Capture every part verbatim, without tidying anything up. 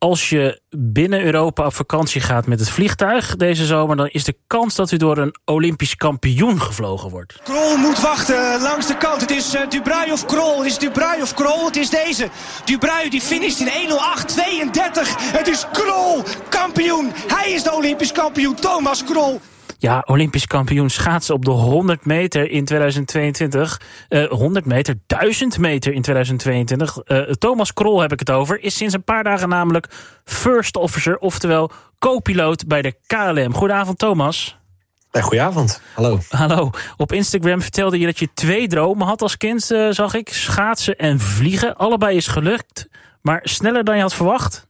als je binnen Europa op vakantie gaat met het vliegtuig deze zomer, dan is de kans dat u door een Olympisch kampioen gevlogen wordt. Krol moet wachten langs de kant. Het is uh, Dubreuil of Krol. Het is Dubreuil of Krol. Het is deze. Dubreuil die finisht in één nul acht tweeëndertig. Het is Krol, kampioen. Hij is de Olympisch kampioen, Thomas Krol. Ja, Olympisch kampioen schaatsen op de honderd meter in tweeduizend tweeëntwintig. Uh, honderd meter, duizend meter in tweeduizend tweeëntwintig. Uh, Thomas Krol heb ik het over. Is sinds een paar dagen namelijk first officer, oftewel co-piloot bij de K L M. Goedenavond, Thomas. Hey, goedenavond, hallo. Hallo. Op Instagram vertelde je dat je twee dromen had als kind, uh, zag ik. Schaatsen en vliegen. Allebei is gelukt, maar sneller dan je had verwacht?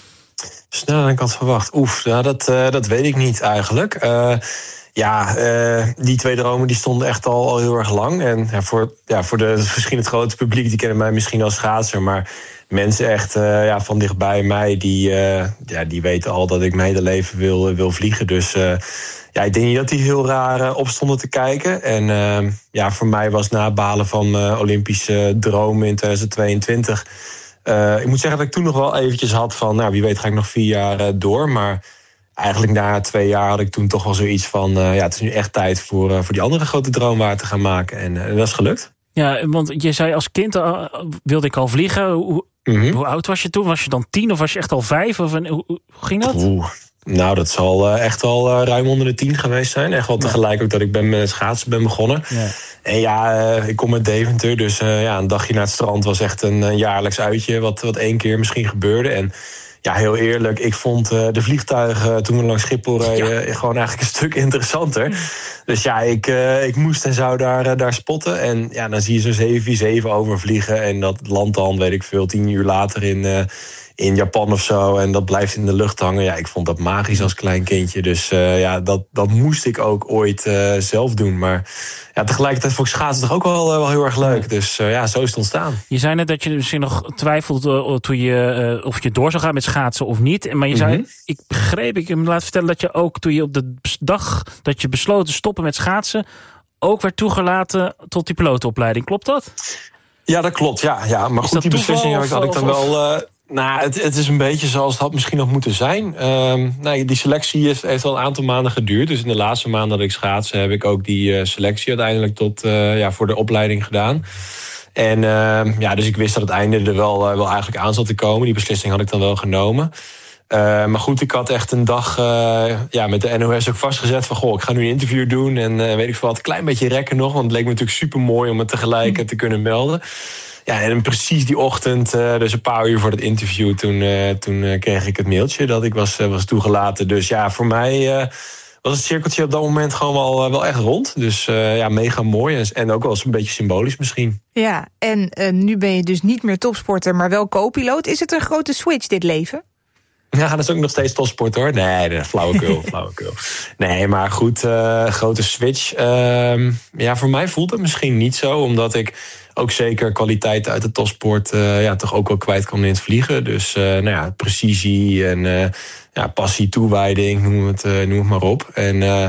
Sneller dan ik had verwacht. Oef, nou, dat, uh, dat weet ik niet eigenlijk. Uh, ja, uh, die twee dromen die stonden echt al, al heel erg lang. En ja, voor, ja, voor de, misschien het grote publiek, die kennen mij misschien als schaatser. Maar mensen echt uh, ja, van dichtbij mij, die, uh, ja, die weten al dat ik mijn hele leven wil, wil vliegen. Dus uh, ja, ik denk niet dat die heel raar uh, opstonden te kijken. En uh, ja, voor mij was na het behalen van uh, Olympische dromen in tweeduizend tweeëntwintig... Uh, ik moet zeggen dat ik toen nog wel eventjes had van, nou, wie weet ga ik nog vier jaar uh, door. Maar eigenlijk na twee jaar had ik toen toch wel zoiets van, uh, ja, het is nu echt tijd voor, uh, voor die andere grote droom waar te gaan maken. En uh, dat is gelukt. Ja, want je zei als kind uh, wilde ik al vliegen. Hoe, mm-hmm. hoe oud was je toen? Was je dan tien of was je echt al vijf? Of een, hoe, hoe ging dat? Oeh. Nou, dat zal uh, echt al uh, ruim onder de tien geweest zijn. Echt wel tegelijk ja. ook dat ik ben met het schaatsen ben begonnen. Ja. En ja, uh, ik kom uit Deventer, dus uh, ja, een dagje naar het strand was echt een, een jaarlijks uitje, wat, wat één keer misschien gebeurde. En ja, heel eerlijk, ik vond uh, de vliegtuigen toen we langs Schiphol reden ja. gewoon eigenlijk een stuk interessanter. Ja. Dus ja, ik, uh, ik moest en zou daar, uh, daar spotten. En ja, dan zie je zo'n zeven vier zeven overvliegen en dat landt dan, weet ik veel, tien uur later in... Uh, in Japan of zo, en dat blijft in de lucht hangen. Ja, ik vond dat magisch als klein kindje. Dus uh, ja, dat, dat moest ik ook ooit uh, zelf doen. Maar ja, tegelijkertijd vond ik schaatsen toch ook wel, uh, wel heel erg leuk. Dus uh, ja, zo is het ontstaan. Je zei net dat je misschien nog twijfelde uh, toen je, uh, of je door zou gaan met schaatsen of niet. Maar je zei, mm-hmm. ik begreep, ik heb me laten vertellen dat je ook toen je op de dag dat je besloot te stoppen met schaatsen, ook werd toegelaten tot die pilotenopleiding. Klopt dat? Ja, dat klopt. Ja, ja. Maar is goed, die beslissing of, had ik dan of, wel... Uh, Nou, het, het is een beetje zoals het had misschien nog moeten zijn. Um, nou, die selectie heeft, heeft al een aantal maanden geduurd. Dus in de laatste maanden dat ik schaatsen heb ik ook die uh, selectie uiteindelijk tot, uh, ja, voor de opleiding gedaan. En uh, ja, dus ik wist dat het einde er wel, uh, wel eigenlijk aan zat te komen. Die beslissing had ik dan wel genomen. Uh, maar goed, ik had echt een dag uh, ja, met de N O S ook vastgezet van, goh, ik ga nu een interview doen. En uh, weet ik veel wat, een klein beetje rekken nog. Want het leek me natuurlijk super mooi om het tegelijk hm. te kunnen melden. Ja, en precies die ochtend, uh, dus een paar uur voor het interview, toen, uh, toen uh, kreeg ik het mailtje dat ik was, uh, was toegelaten. Dus ja, voor mij uh, was het cirkeltje op dat moment gewoon wel, uh, wel echt rond. Dus uh, ja, mega mooi en, en ook wel eens een beetje symbolisch misschien. Ja, en uh, nu ben je dus niet meer topsporter, maar wel co-piloot. Is het een grote switch, dit leven? Ja, dat is ook nog steeds topsport hoor. Nee, nee flauwekul, flauwekul. Nee, maar goed, uh, grote switch. Uh, ja, voor mij voelt het misschien niet zo, omdat ik ook zeker kwaliteiten uit de topsport uh, ja, toch ook wel kwijt kan in het vliegen. Dus uh, nou ja, precisie en uh, ja, passie, toewijding, noem het, uh, noem het maar op. En uh,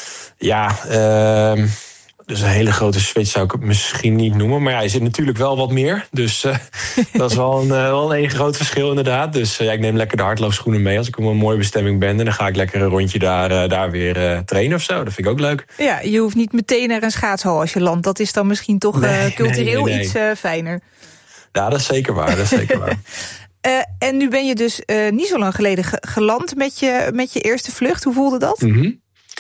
ja, uh, dus een hele grote switch zou ik het misschien niet noemen. Maar ja, je zit natuurlijk wel wat meer. Dus uh, dat is wel een, uh, wel een groot verschil inderdaad. Dus uh, ja, ik neem lekker de hardloopschoenen mee als ik op een mooie bestemming ben. En dan ga ik lekker een rondje daar, uh, daar weer uh, trainen of zo. Dat vind ik ook leuk. Ja, je hoeft niet meteen naar een schaatshal als je landt. Dat is dan misschien toch nee, uh, cultureel nee, nee, nee. iets uh, fijner. Ja, dat is zeker waar. Dat is zeker waar. uh, en nu ben je dus uh, niet zo lang geleden ge- geland met je, met je eerste vlucht. Hoe voelde dat? Mm-hmm.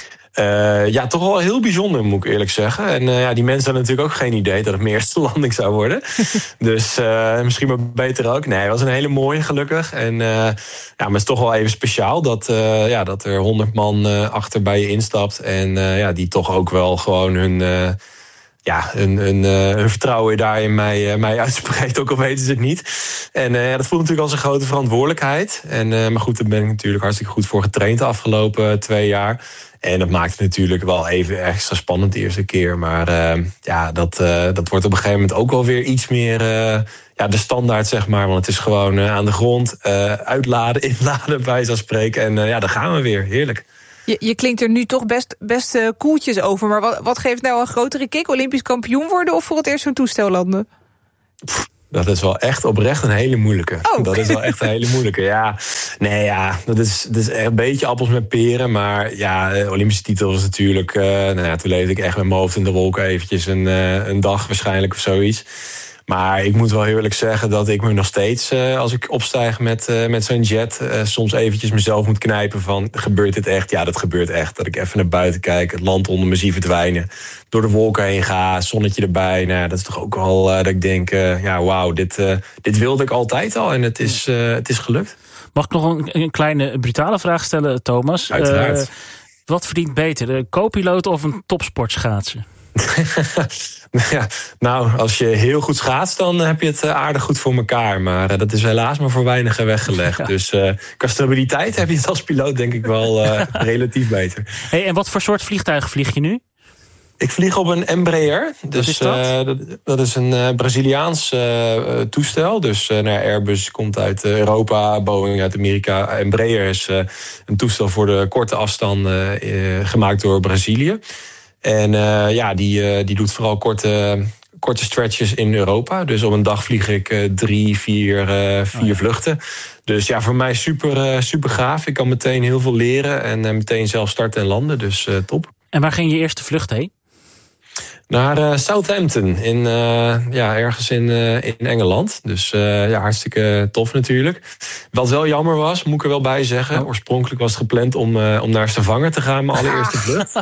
Uh, ja, toch wel heel bijzonder, moet ik eerlijk zeggen. En uh, ja, die mensen hadden natuurlijk ook geen idee dat het mijn eerste landing zou worden. Dus uh, misschien maar beter ook. Nee, het was een hele mooie, gelukkig. En uh, ja, maar het is toch wel even speciaal dat, uh, ja, dat er honderd man uh, achter bij je instapt. En uh, ja, die toch ook wel gewoon hun... Uh, Ja, hun, hun, uh, hun vertrouwen daar in mij, uh, mij uitspreekt, ook al weten ze het niet. En uh, ja, dat voelt natuurlijk als een grote verantwoordelijkheid. En, uh, maar goed, daar ben ik natuurlijk hartstikke goed voor getraind de afgelopen twee jaar. En dat maakt het natuurlijk wel even extra spannend de eerste keer. Maar uh, ja, dat, uh, dat wordt op een gegeven moment ook wel weer iets meer uh, ja, de standaard, zeg maar. Want het is gewoon uh, aan de grond, uh, uitladen, inladen, bij zo'n spreken. En uh, ja, daar gaan we weer. Heerlijk. Je, je klinkt er nu toch best, best uh, koeltjes over. Maar wat, wat geeft nou een grotere kick? Olympisch kampioen worden of voor het eerst zo'n toestel landen? Dat is wel echt oprecht een hele moeilijke. Oh. Dat is wel echt een hele moeilijke, ja. Nee, ja, dat is, dat is echt een beetje appels met peren. Maar ja, Olympische titel is natuurlijk... Uh, nou ja, toen leefde ik echt met mijn hoofd in de wolken eventjes een, uh, een dag waarschijnlijk of zoiets. Maar ik moet wel heel eerlijk zeggen dat ik me nog steeds, uh, als ik opstijg met, uh, met zo'n jet, uh, soms eventjes mezelf moet knijpen van, gebeurt dit echt? Ja, dat gebeurt echt. Dat ik even naar buiten kijk, het land onder me zie verdwijnen, door de wolken heen ga, zonnetje erbij. Nou ja, dat is toch ook wel uh, dat ik denk, uh, ja, wauw, dit, uh, dit wilde ik altijd al en het is, uh, het is gelukt. Mag ik nog een, een kleine brutale vraag stellen, Thomas? Uiteraard. Uh, wat verdient beter, een co-piloot of een topsportschaatser? Ja, nou, als je heel goed schaatst, dan heb je het aardig goed voor elkaar. Maar uh, dat is helaas maar voor weinigen weggelegd. Ja. Dus uh, qua stabiliteit heb je het als piloot denk ik wel uh, relatief beter. Hey, en wat voor soort vliegtuig vlieg je nu? Ik vlieg op een Embraer. Dus, wat is dat? Uh, dat? Dat is een uh, Braziliaans uh, toestel. Dus uh, nou, Airbus komt uit Europa, Boeing uit Amerika. Embraer is uh, een toestel voor de korte afstanden uh, gemaakt door Brazilië. En uh, ja, die, uh, die doet vooral korte, korte stretches in Europa. Dus op een dag vlieg ik uh, drie, vier, uh, vier oh ja. vluchten. Dus ja, voor mij super, uh, super gaaf. Ik kan meteen heel veel leren en uh, meteen zelf starten en landen. Dus uh, top. En waar ging je eerste vlucht heen? Naar uh, Southampton, in, uh, ja, ergens in, uh, in Engeland. Dus uh, ja, hartstikke tof natuurlijk. Wat wel jammer was, moet ik er wel bij zeggen. Oh. Oorspronkelijk was het gepland om, uh, om naar Stavanger te gaan, mijn allereerste vlucht.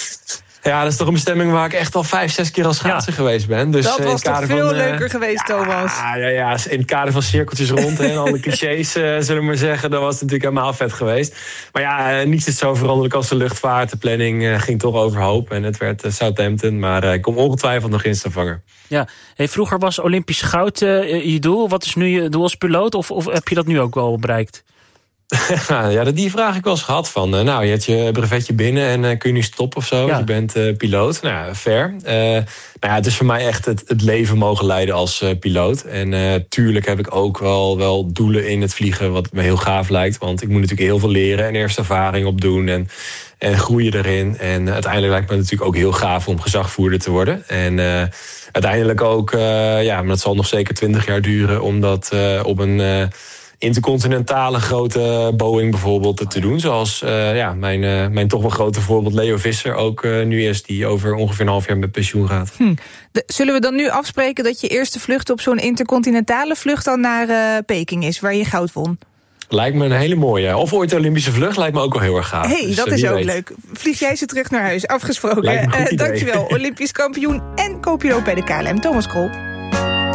Ja, dat is toch een bestemming waar ik echt al vijf, zes keer als schaatser ja. geweest ben. Dus dat was in het toch kader veel van, leuker uh, geweest, ja, Thomas. Ja, ja, in het kader van cirkeltjes rond en alle clichés, uh, zullen we maar zeggen. Dat was natuurlijk helemaal vet geweest. Maar ja, uh, niets is zo veranderlijk als de luchtvaart. De planning uh, ging toch overhoop en het werd uh, Southampton. Maar uh, ik kom ongetwijfeld nog in Stavanger. Ja, hey, vroeger was Olympisch goud uh, je doel. Wat is nu je doel als piloot? Of, of heb je dat nu ook wel bereikt? Ja, die vraag ik wel eens gehad van, uh, nou, je hebt je brevetje binnen en uh, kun je nu stoppen of zo? Ja. Je bent uh, piloot. Nou ja, fair. Uh, nou ja, het is voor mij echt het, het leven mogen leiden als uh, piloot. En uh, tuurlijk heb ik ook wel, wel doelen in het vliegen, wat me heel gaaf lijkt. Want ik moet natuurlijk heel veel leren en eerst ervaring opdoen en, en groeien erin. En uh, uiteindelijk lijkt me natuurlijk ook heel gaaf om gezagvoerder te worden. En uh, uiteindelijk ook, uh, ja, maar dat zal nog zeker twintig jaar duren, omdat uh, op een Uh, intercontinentale grote Boeing bijvoorbeeld te doen. Zoals uh, ja, mijn, uh, mijn toch wel grote voorbeeld Leo Visser ook uh, nu is, die over ongeveer een half jaar met pensioen gaat. Hm. De, zullen we dan nu afspreken dat je eerste vlucht op zo'n intercontinentale vlucht dan naar uh, Peking is, waar je goud won? Lijkt me een hele mooie. Of ooit de Olympische vlucht lijkt me ook wel heel erg gaaf. Hey, dus, dat uh, is ook weet. leuk. Vlieg jij ze terug naar huis, afgesproken. Uh, dankjewel, Olympisch kampioen en co-piloot bij de K L M, Thomas Krol.